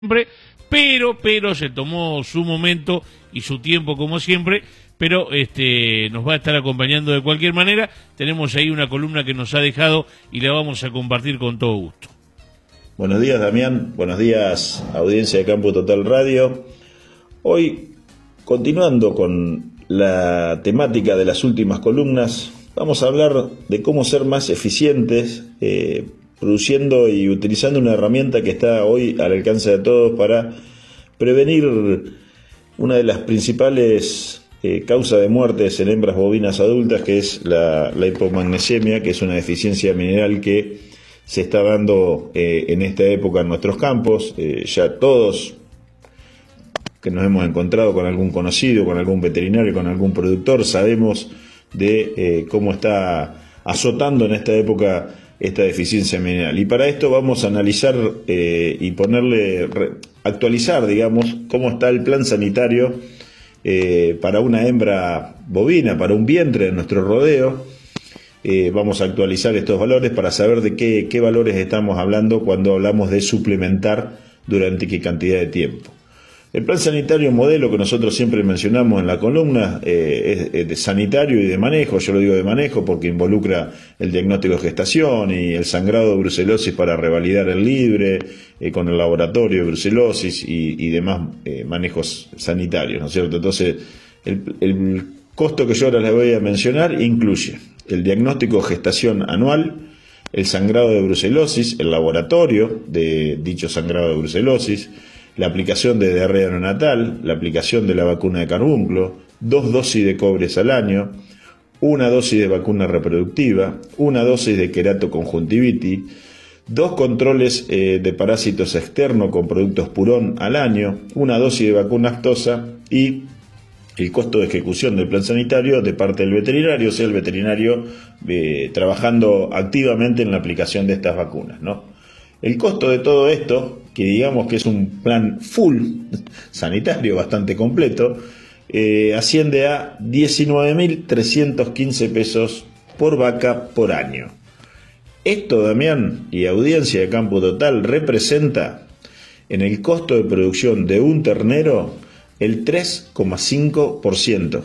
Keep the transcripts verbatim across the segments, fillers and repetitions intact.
siempre, pero, pero se tomó su momento y su tiempo como siempre, pero este nos va a estar acompañando de cualquier manera. Tenemos ahí una columna que nos ha dejado y la vamos a compartir con todo gusto. Buenos días, Damián, buenos días, audiencia de Campo Total Radio. Hoy, continuando con la temática de las últimas columnas, vamos a hablar de cómo ser más eficientes, eh, produciendo y utilizando una herramienta que está hoy al alcance de todos para prevenir una de las principales eh, causas de muertes en hembras bovinas adultas, que es la, la hipomagnesemia, que es una deficiencia mineral que se está dando eh, en esta época en nuestros campos. Eh, ya todos que nos hemos encontrado con algún conocido, con algún veterinario, con algún productor, sabemos de eh, cómo está azotando en esta época esta deficiencia mineral. Y para esto vamos a analizar eh, y ponerle, re, actualizar, digamos, cómo está el plan sanitario eh, para una hembra bovina, para un vientre de nuestro rodeo. Eh, vamos a actualizar estos valores para saber de qué, qué valores estamos hablando cuando hablamos de suplementar durante qué cantidad de tiempo. El plan sanitario modelo que nosotros siempre mencionamos en la columna eh, es, es de sanitario y de manejo. Yo lo digo de manejo porque involucra el diagnóstico de gestación y el sangrado de brucelosis para revalidar el libre, eh, con el laboratorio de brucelosis y, y demás eh, manejos sanitarios, ¿no es cierto? Entonces, el, el costo que yo ahora les voy a mencionar incluye el diagnóstico de gestación anual, el sangrado de brucelosis, el laboratorio de dicho sangrado de brucelosis, la aplicación de diarrea neonatal, la aplicación de la vacuna de carbúnculo, dos dosis de cobres al año, una dosis de vacuna reproductiva, una dosis de queratoconjuntivitis, dos controles eh, de parásitos externos con productos Purón al año, una dosis de vacuna aftosa y el costo de ejecución del plan sanitario de parte del veterinario, o sea, el veterinario eh, trabajando activamente en la aplicación de estas vacunas, ¿no? El costo de todo esto, que digamos que es un plan full sanitario bastante completo, eh, asciende a diecinueve mil trescientos quince pesos por vaca por año. Esto, Damián y audiencia de Campo Total, representa en el costo de producción de un ternero el tres coma cinco por ciento.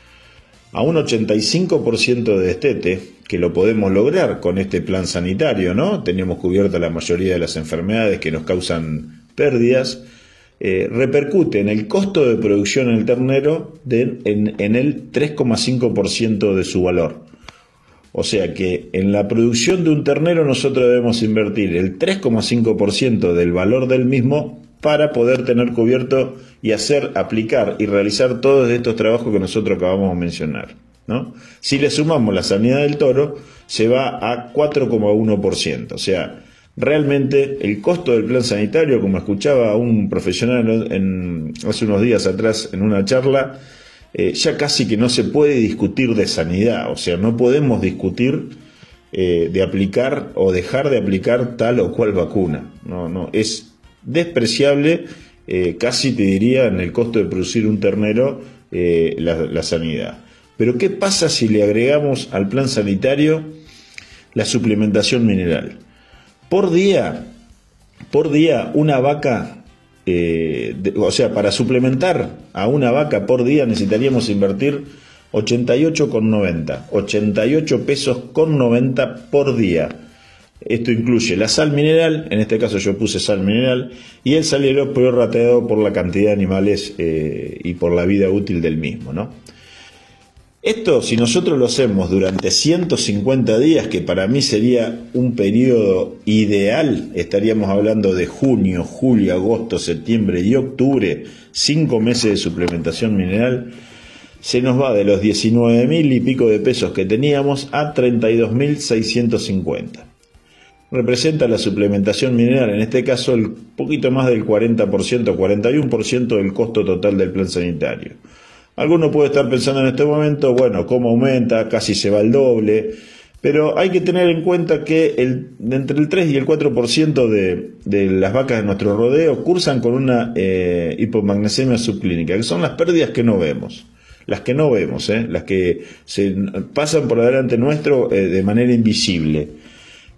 A un ochenta y cinco por ciento de destete, que lo podemos lograr con este plan sanitario, ¿no? Tenemos cubierta la mayoría de las enfermedades que nos causan pérdidas, eh, repercute en el costo de producción en el ternero de, en, en el tres coma cinco por ciento de su valor. O sea que en la producción de un ternero nosotros debemos invertir el tres coma cinco por ciento del valor del mismo para poder tener cubierto y hacer, aplicar y realizar todos estos trabajos que nosotros acabamos de mencionar, ¿no? Si le sumamos la sanidad del toro, se va a cuatro coma uno por ciento. O sea, realmente el costo del plan sanitario, como escuchaba a un profesional en, hace unos días atrás en una charla, eh, ya casi que no se puede discutir de sanidad. O sea, no podemos discutir eh, de aplicar o dejar de aplicar tal o cual vacuna. No, no, es despreciable, eh, casi te diría, en el costo de producir un ternero, eh, la, la sanidad. Pero ¿qué pasa si le agregamos al plan sanitario la suplementación mineral? Por día, por día una vaca, eh, de, o sea, para suplementar a una vaca por día necesitaríamos invertir ochenta y ocho con noventa, ochenta y ocho pesos con noventa por día. Esto incluye la sal mineral, en este caso yo puse sal mineral, y el salero prorrateado por la cantidad de animales eh, y por la vida útil del mismo, ¿no? Esto, si nosotros lo hacemos durante ciento cincuenta días, que para mí sería un periodo ideal, estaríamos hablando de junio, julio, agosto, septiembre y octubre, cinco meses de suplementación mineral, se nos va de los diecinueve mil y pico de pesos que teníamos a treinta y dos mil seiscientos cincuenta. Representa la suplementación mineral, en este caso el poquito más del cuarenta por ciento, cuarenta y uno por ciento del costo total del plan sanitario. Alguno puede estar pensando en este momento, bueno, ¿cómo aumenta? Casi se va al doble, pero hay que tener en cuenta que el, entre el tres y el cuatro por ciento de, de las vacas de nuestro rodeo cursan con una eh, hipomagnesemia subclínica, que son las pérdidas que no vemos. Las que no vemos, ¿eh? Las que se pasan por delante nuestro eh, de manera invisible.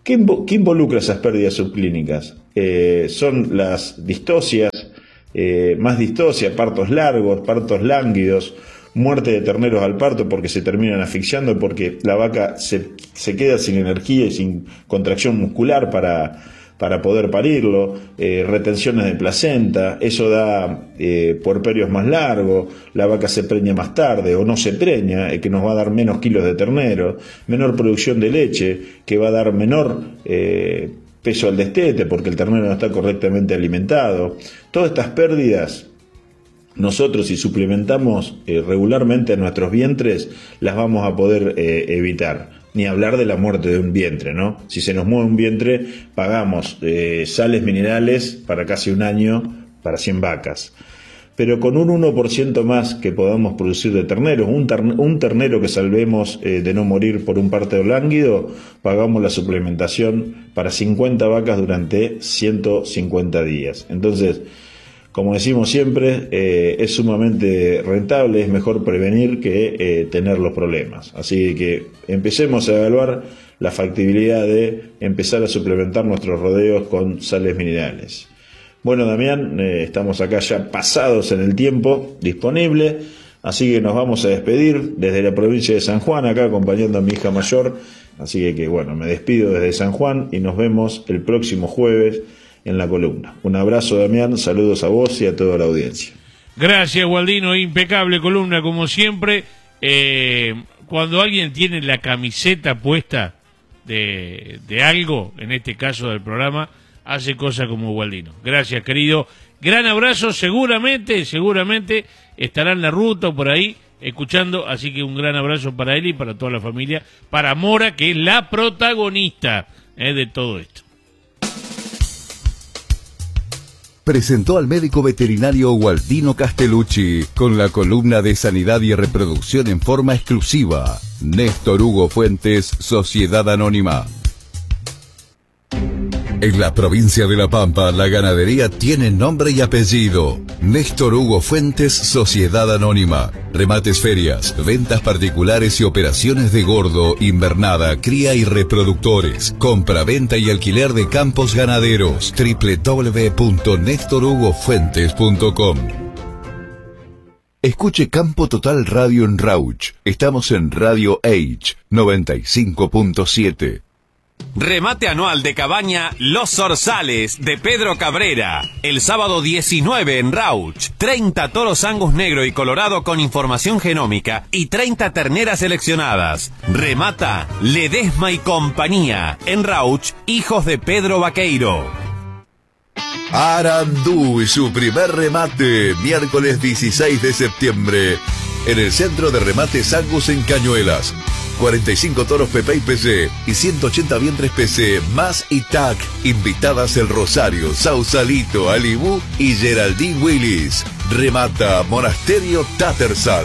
¿Qué, invo- qué involucra esas pérdidas subclínicas? Eh, son las distocias, eh, más distosia, partos largos, partos lánguidos, muerte de terneros al parto porque se terminan asfixiando, porque la vaca se, se queda sin energía y sin contracción muscular para, para poder parirlo, eh, retenciones de placenta, eso da eh, puerperios más largos, la vaca se preña más tarde o no se preña, eh, que nos va a dar menos kilos de ternero, menor producción de leche, que va a dar menor eh, peso al destete porque el ternero no está correctamente alimentado. Todas estas pérdidas, nosotros si suplementamos eh, regularmente a nuestros vientres, las vamos a poder eh, evitar. Ni hablar de la muerte de un vientre, ¿no? Si se nos mueve un vientre, pagamos eh, sales minerales para casi un año para cien vacas. Pero con un uno por ciento más que podamos producir de terneros, un, terne, un ternero que salvemos eh, de no morir por un parto lánguido, pagamos la suplementación para cincuenta vacas durante ciento cincuenta días. Entonces, como decimos siempre, eh, es sumamente rentable, es mejor prevenir que eh, tener los problemas. Así que empecemos a evaluar la factibilidad de empezar a suplementar nuestros rodeos con sales minerales. Bueno, Damián, eh, estamos acá ya pasados en el tiempo disponible, así que nos vamos a despedir desde la provincia de San Juan, acá acompañando a mi hija mayor. Así que, que bueno, me despido desde San Juan y nos vemos el próximo jueves en la columna. Un abrazo, Damián, saludos a vos y a toda la audiencia. Gracias, Gualdino, impecable columna como siempre. Eh, cuando alguien tiene la camiseta puesta de, de algo, en este caso del programa, hace cosas como Gualdino. Gracias, querido. Gran abrazo, seguramente, seguramente estará en la ruta o por ahí escuchando, así que un gran abrazo para él y para toda la familia, para Mora, que es la protagonista eh, de todo esto. Presentó al médico veterinario Gualdino Castellucci con la columna de Sanidad y Reproducción en forma exclusiva. Néstor Hugo Fuentes, Sociedad Anónima. En la provincia de La Pampa, la ganadería tiene nombre y apellido. Néstor Hugo Fuentes, Sociedad Anónima. Remates, ferias, ventas particulares y operaciones de gordo, invernada, cría y reproductores. Compra-venta y alquiler de campos ganaderos. doble u doble u doble u punto néstor hugo fuentes punto com. Escuche Campo Total Radio en Rauch. Estamos en Radio Age noventa y cinco punto siete. Remate anual de cabaña Los Zorzales de Pedro Cabrera. El sábado diecinueve en Rauch. treinta toros Angus negro y colorado con información genómica y treinta terneras seleccionadas. Remata Ledesma y compañía. En Rauch, hijos de Pedro Vaqueiro. Arandú y su primer remate, miércoles dieciséis de septiembre, en el Centro de Remates Angus en Cañuelas. cuarenta y cinco toros P P y P C y ciento ochenta vientres P C, más I T A C. Invitadas El Rosario, Sausalito, Alibú y Geraldine Willis. Remata Monasterio Tattersall.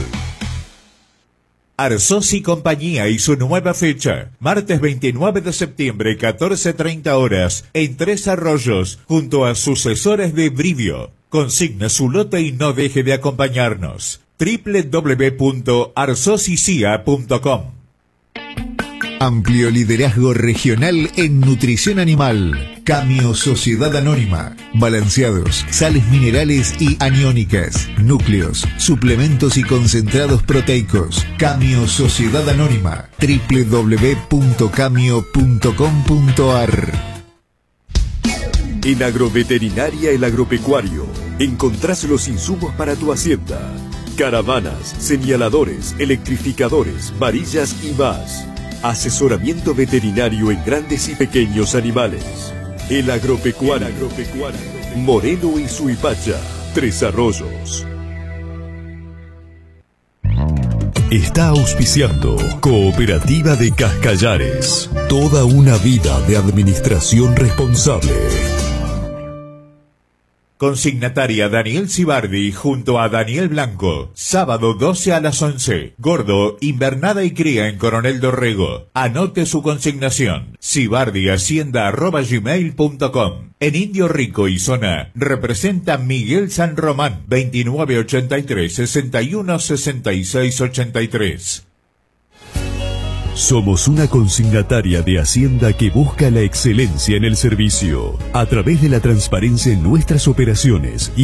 Arzós y compañía y su nueva fecha, martes veintinueve de septiembre, catorce treinta horas, en Tres Arroyos, junto a sucesores de Brivio. Consigna su lote y no deje de acompañarnos. doble u doble u doble u punto arzós y c i a punto com. Amplio liderazgo regional en nutrición animal. Camio Sociedad Anónima. Balanceados, sales minerales y aniónicas, núcleos, suplementos y concentrados proteicos. Camio Sociedad Anónima. doble u doble u doble u punto camio punto com punto a r. En Agroveterinaria El Agropecuario encontrás los insumos para tu hacienda. Caravanas, señaladores, electrificadores, varillas y más. Asesoramiento veterinario en grandes y pequeños animales. El Agropecuario. El Agropecuario. Moreno y Suipacha. Tres Arroyos. Está auspiciando Cooperativa de Cascallares. Toda una vida de administración responsable. Consignataria Daniel Cibardi junto a Daniel Blanco. Sábado doce a las once. Gordo, invernada y cría en Coronel Dorrego. Anote su consignación. cibardihacienda arroba gmail punto com. En Indio Rico y Zona representa Miguel San Román. veintinueve ochenta y tres, sesenta y uno, sesenta y seis ochenta y tres. Somos una consignataria de Hacienda que busca la excelencia en el servicio, a través de la transparencia en nuestras operaciones y